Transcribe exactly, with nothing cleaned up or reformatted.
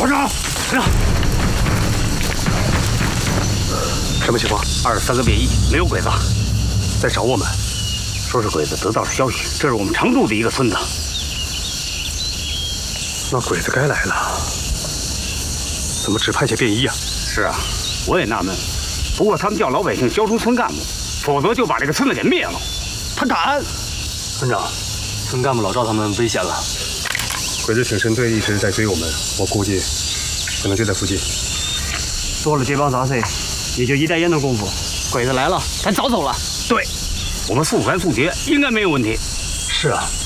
团长，团长， 什么情况？ 二十三个便衣，没有鬼子， 在找我们。 说是鬼子得到了消息，这是我们常住的一个村子。 那鬼子该来了，怎么只派些便衣啊？ 是啊，我也纳闷。不过他们叫老百姓交出村干部，否则就把这个村子给灭了。他敢！ 村长，村干部老赵他们危险了。鬼子挺身队一直在追我们，我估计可能就在附近。 多了这帮杂碎，也就一袋烟的功夫，鬼子来了，咱早走了。 对，我们速战速决，应该没有问题。 是啊。